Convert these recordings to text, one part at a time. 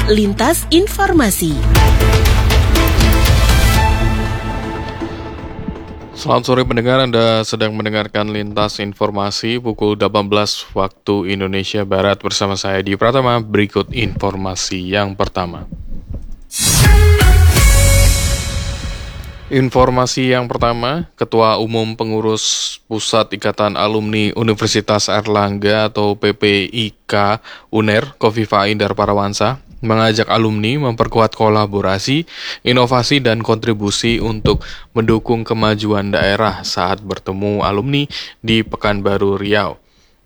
Lintas Informasi. Selamat sore pendengar, Anda sedang mendengarkan Lintas Informasi pukul 18 waktu Indonesia Barat bersama saya Di Pratama. Berikut informasi yang pertama. Informasi yang pertama, Ketua Umum Pengurus Pusat Ikatan Alumni Universitas Airlangga atau PPIK UNER, Kofifa Indar Parawansa, mengajak alumni memperkuat kolaborasi, inovasi, dan kontribusi untuk mendukung kemajuan daerah saat bertemu alumni di Pekanbaru Riau.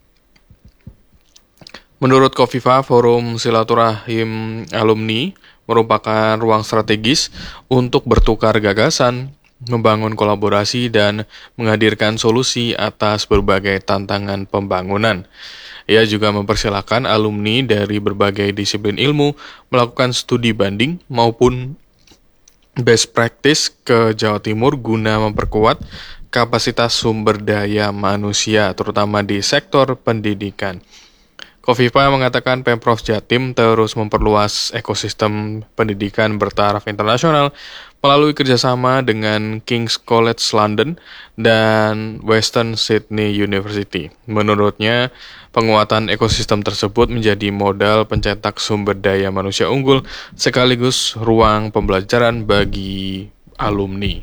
Menurut Kofifa, Forum Silaturahim Alumni merupakan ruang strategis untuk bertukar gagasan, membangun kolaborasi, dan menghadirkan solusi atas berbagai tantangan pembangunan. Ia juga mempersilahkan alumni dari berbagai disiplin ilmu melakukan studi banding maupun best practice ke Jawa Timur guna memperkuat kapasitas sumber daya manusia, terutama di sektor pendidikan. Kofifa mengatakan Pemprov Jatim terus memperluas ekosistem pendidikan bertaraf internasional melalui kerjasama dengan King's College London dan Western Sydney University. Menurutnya, penguatan ekosistem tersebut menjadi modal pencetak sumber daya manusia unggul sekaligus ruang pembelajaran bagi alumni.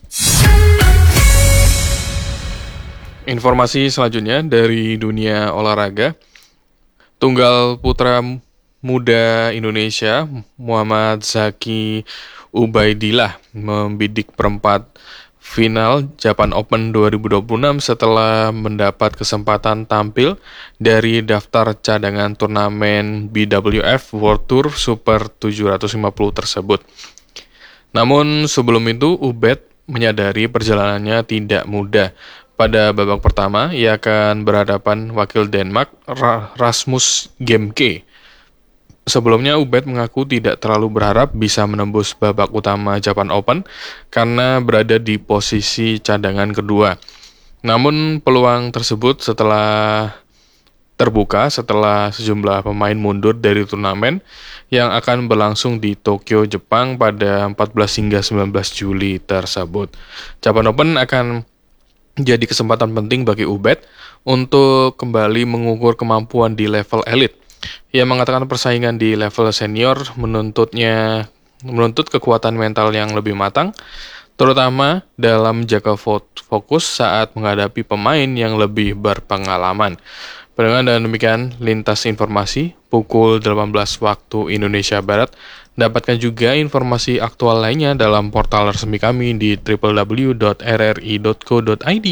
Informasi selanjutnya dari dunia olahraga. Tunggal putra muda Indonesia Muhammad Zaki Ubaidillah membidik perempat final Japan Open 2026 setelah mendapat kesempatan tampil dari daftar cadangan turnamen BWF World Tour Super 750 tersebut. Namun sebelum itu Ubed menyadari perjalanannya tidak mudah. Pada babak pertama, ia akan berhadapan wakil Denmark, Rasmus Gemke. Sebelumnya, Ubed mengaku tidak terlalu berharap bisa menembus babak utama Japan Open karena berada di posisi cadangan kedua. Namun, peluang tersebut terbuka setelah sejumlah pemain mundur dari turnamen yang akan berlangsung di Tokyo, Jepang pada 14 hingga 19 Juli tersebut. Japan Open akan jadi kesempatan penting bagi Ubed untuk kembali mengukur kemampuan di level elit. Ia mengatakan persaingan di level senior menuntut kekuatan mental yang lebih matang, terutama dalam menjaga fokus saat menghadapi pemain yang lebih berpengalaman. Dengan demikian, Lintas Informasi pukul 18 waktu Indonesia Barat. Dapatkan juga informasi aktual lainnya dalam portal resmi kami di www.rri.co.id.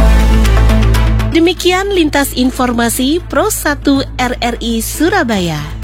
Demikian Lintas Informasi Pro 1 RRI Surabaya.